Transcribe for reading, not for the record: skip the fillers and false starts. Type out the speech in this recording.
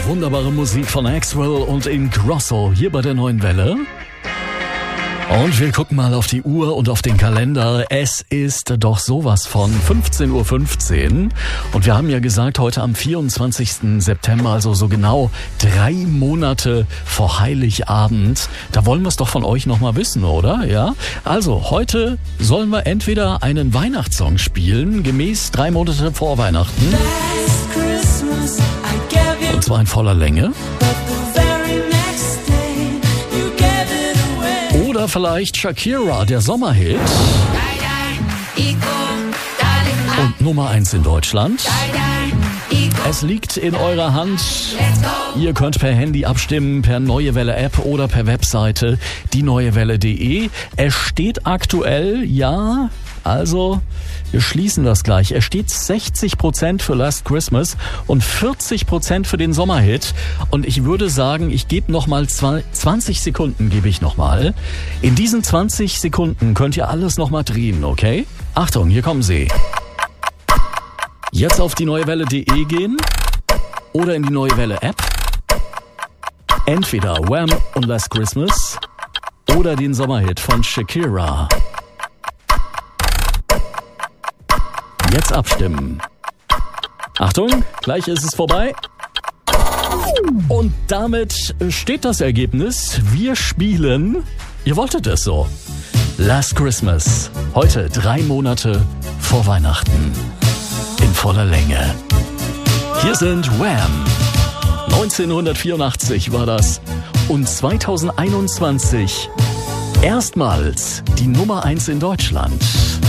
Wunderbare Musik von Axwell und Ingrosso hier bei der Neuen Welle. Und wir gucken mal auf die Uhr und auf den Kalender. Es ist doch sowas von 15:15 Uhr. Und wir haben ja gesagt, heute am 24. September, also so genau 3 Monate vor Heiligabend. Da wollen wir es doch von euch nochmal wissen, oder? Ja? Also, heute sollen wir entweder einen Weihnachtssong spielen, gemäß 3 Monate vor Weihnachten. Und zwar in voller Länge. Oder vielleicht Shakira, der Sommerhit. Und Nummer 1 in Deutschland. Es liegt in eurer Hand. Ihr könnt per Handy abstimmen, per Neue Welle App oder per Webseite dieneuewelle.de. Es steht aktuell, ja, also wir schließen das gleich. Es steht 60% für Last Christmas und 40% für den Sommerhit. Und ich würde sagen, ich gebe nochmal 20 Sekunden, gebe ich nochmal. In diesen 20 Sekunden könnt ihr alles nochmal drehen, okay? Achtung, hier kommen sie. Jetzt auf dieneuewelle.de gehen oder in die Neue Welle App. Entweder Wham und Last Christmas oder den Sommerhit von Shakira. Jetzt abstimmen. Achtung, gleich ist es vorbei. Und damit steht das Ergebnis. Wir spielen, ihr wolltet es so, Last Christmas. Heute 3 Monate vor Weihnachten. In voller Länge. Hier sind Wham. 1984 war das. Und 2021 erstmals die Nummer 1 in Deutschland.